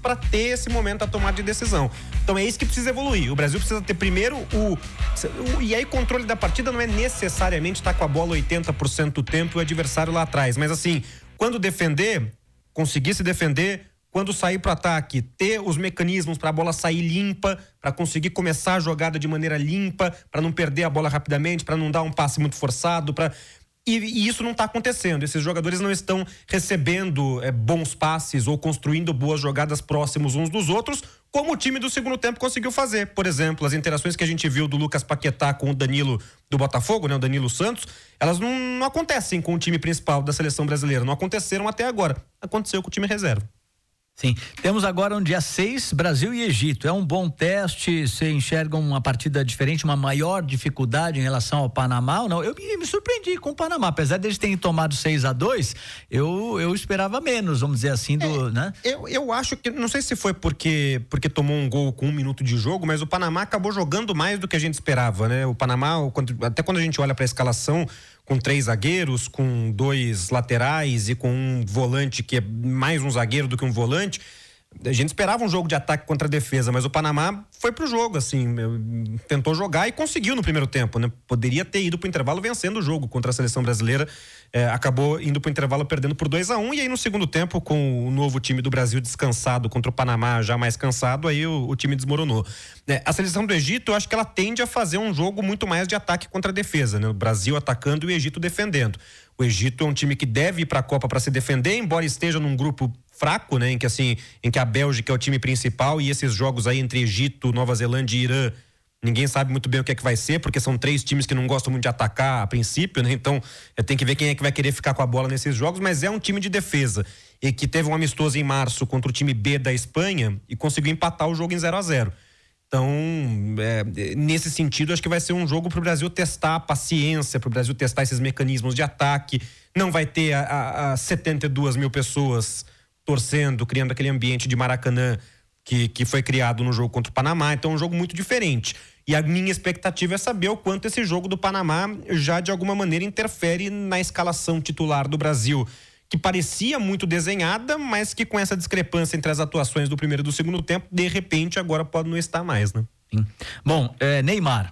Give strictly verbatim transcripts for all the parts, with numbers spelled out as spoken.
para ter esse momento da tomada de decisão. Então é isso que precisa evoluir. O Brasil precisa ter primeiro o, o e aí controle da partida não é necessariamente estar com a bola oitenta por cento do tempo e o adversário lá atrás, mas assim, quando defender, conseguir se defender, quando sair para o ataque, ter os mecanismos para a bola sair limpa, para conseguir começar a jogada de maneira limpa, para não perder a bola rapidamente, para não dar um passe muito forçado, para E, e isso não está acontecendo. Esses jogadores não estão recebendo é, bons passes ou construindo boas jogadas próximos uns dos outros, como o time do segundo tempo conseguiu fazer. Por exemplo, as interações que a gente viu do Lucas Paquetá com o Danilo do Botafogo, né, o Danilo Santos, elas não, não acontecem com o time principal da seleção brasileira. Não aconteceram até agora. Aconteceu com o time reserva. Sim, temos agora um dia seis, Brasil e Egito. É um bom teste? Você enxerga uma partida diferente, uma maior dificuldade em relação ao Panamá ou não? Eu me, me surpreendi com o Panamá, apesar deles terem tomado seis a dois, eu, eu esperava menos, vamos dizer assim, do, é, né? Eu, eu acho que, não sei se foi porque, porque tomou um gol com um minuto de jogo, mas o Panamá acabou jogando mais do que a gente esperava, né? O Panamá, até quando a gente olha para a escalação, com três zagueiros, com dois laterais e com um volante que é mais um zagueiro do que um volante, a gente esperava um jogo de ataque contra a defesa, mas o Panamá foi pro jogo, assim, tentou jogar e conseguiu no primeiro tempo, né? Poderia ter ido pro intervalo vencendo o jogo contra a seleção brasileira, é, acabou indo pro intervalo perdendo por dois a um, e aí no segundo tempo, com o novo time do Brasil descansado contra o Panamá já mais cansado, aí o, o time desmoronou. É, a seleção do Egito, eu acho que ela tende a fazer um jogo muito mais de ataque contra a defesa, né? O Brasil atacando e o Egito defendendo. O Egito é um time que deve ir para a Copa para se defender, embora esteja num grupo fraco, né, em que assim, em que a Bélgica é o time principal e esses jogos aí entre Egito, Nova Zelândia e Irã, ninguém sabe muito bem o que é que vai ser, porque são três times que não gostam muito de atacar a princípio, né? Então, tem que ver quem é que vai querer ficar com a bola nesses jogos, mas é um time de defesa e que teve um amistoso em março contra o time B da Espanha e conseguiu empatar o jogo em zero a zero. Então, é, nesse sentido, acho que vai ser um jogo para o Brasil testar a paciência, para o Brasil testar esses mecanismos de ataque. Não vai ter a, a, a setenta e duas mil pessoas torcendo, criando aquele ambiente de Maracanã que, que foi criado no jogo contra o Panamá. Então é um jogo muito diferente. E a minha expectativa é saber o quanto esse jogo do Panamá já de alguma maneira interfere na escalação titular do Brasil, que parecia muito desenhada, mas que com essa discrepância entre as atuações do primeiro e do segundo tempo, de repente agora pode não estar mais, né? Sim. Bom, é, Neymar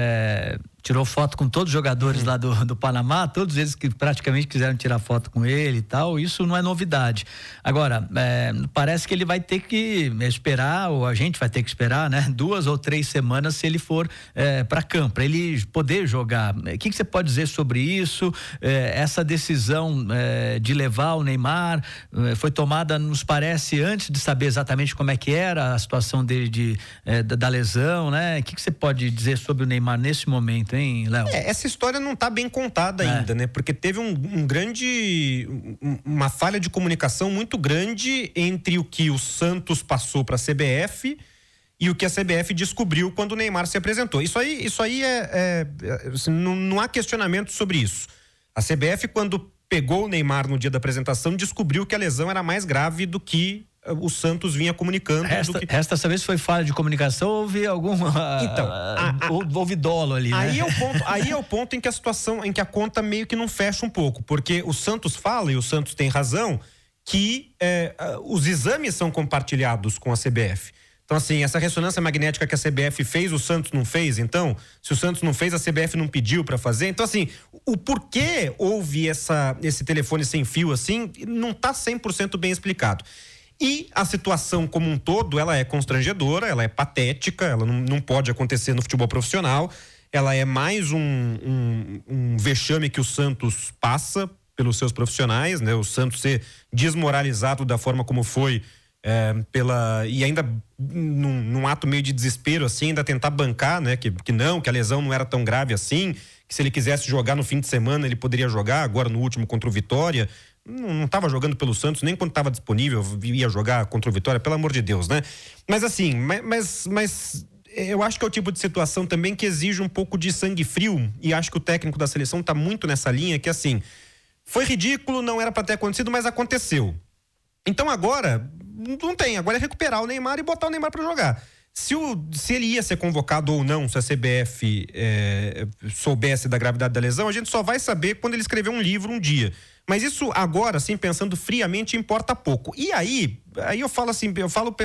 é, tirou foto com todos os jogadores hum. lá do, do Panamá, todos eles que praticamente quiseram tirar foto com ele e tal, isso não é novidade. Agora, é, parece que ele vai ter que esperar, ou a gente vai ter que esperar, né, duas ou três semanas se ele for é, para campo, para ele poder jogar. O que, que você pode dizer sobre isso? É, essa decisão é, de levar o Neymar é, foi tomada, nos parece, antes de saber exatamente como é que era a situação dele de, é, da, da lesão, né? O que, que você pode dizer sobre o Neymar nesse momento, hein, Léo? É, essa história não está bem contada é. ainda, né? Porque teve um, um grande, uma falha de comunicação muito grande entre o que o Santos passou para a C B F e o que a C B F descobriu quando o Neymar se apresentou. Isso aí, isso aí é, é assim, não, não há questionamento sobre isso. A C B F, quando pegou o Neymar no dia da apresentação, descobriu que a lesão era mais grave do que o Santos vinha comunicando. Resta, do que... resta saber se foi falha de comunicação ou houve alguma. Então, a, a, houve dolo ali. Aí, né? é o ponto, aí é o ponto em que a situação, em que a conta meio que não fecha um pouco, porque o Santos fala, e o Santos tem razão, que é, os exames são compartilhados com a C B F. Então, assim, essa ressonância magnética que a C B F fez, o Santos não fez, então, se o Santos não fez, a C B F não pediu para fazer. Então, assim, o porquê houve essa, esse telefone sem fio, assim, não está cem por cento bem explicado. E a situação como um todo, ela é constrangedora, ela é patética, ela não, não pode acontecer no futebol profissional, ela é mais um, um, um vexame que o Santos passa pelos seus profissionais, né? O Santos ser desmoralizado da forma como foi, é, pela, e ainda num, num ato meio de desespero assim, ainda tentar bancar, né? Que, que não, que a lesão não era tão grave assim, que se ele quisesse jogar no fim de semana ele poderia jogar, agora no último contra o Vitória. Não estava jogando pelo Santos, nem quando estava disponível ia jogar contra o Vitória, pelo amor de Deus, né? Mas assim, mas, mas eu acho que é o tipo de situação também que exige um pouco de sangue frio, e acho que o técnico da seleção está muito nessa linha, que assim, foi ridículo, não era para ter acontecido, mas aconteceu. Então agora, não tem, agora é recuperar o Neymar e botar o Neymar para jogar. Se, o, se ele ia ser convocado ou não, se a C B F é, soubesse da gravidade da lesão, a gente só vai saber quando ele escrever um livro um dia. Mas isso agora, assim, pensando friamente, importa pouco. E aí, aí eu falo assim, eu falo